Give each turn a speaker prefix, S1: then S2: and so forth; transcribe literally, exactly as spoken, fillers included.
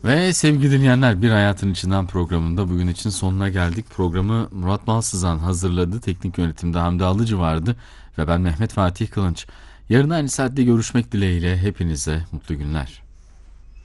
S1: Ve sevgili dinleyenler, Bir Hayatın İçinden programında bugün için sonuna geldik. Programı Murat Balsızan hazırladı. Teknik yönetimde Hamdi Alıcı vardı ve ben Mehmet Fatih Kılınç. Yarın aynı saatte görüşmek dileğiyle hepinize mutlu günler.